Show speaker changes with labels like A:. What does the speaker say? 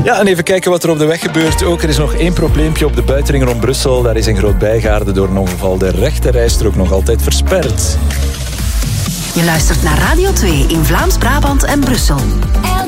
A: Ja, en even kijken wat er op de weg gebeurt. Ook er is nog één probleempje op de buitenring rond Brussel. Daar is in Groot-Bijgaarde door een ongeval de rechte rijstrook nog altijd versperd.
B: Je luistert naar Radio 2 in Vlaams-Brabant en Brussel.